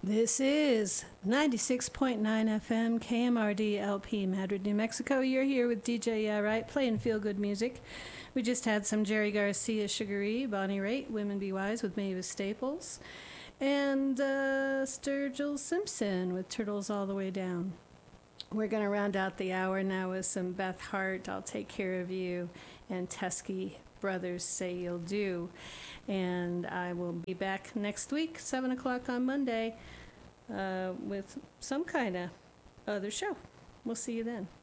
This is 96.9 FM KMRD LP Madrid, New Mexico. You're here with DJ Yeah Right, playing feel-good music. We just had some Jerry Garcia Sugaree, Bonnie Raitt, Women Be Wise with Mavis Staples, and Sturgill Simpson with Turtles All the Way Down. We're going to round out the hour now with some Beth Hart, I'll Take Care of You, and Teskey Brothers Say You'll Do. And I will be back next week, 7 o'clock on Monday, with some kind of other show. We'll see you then.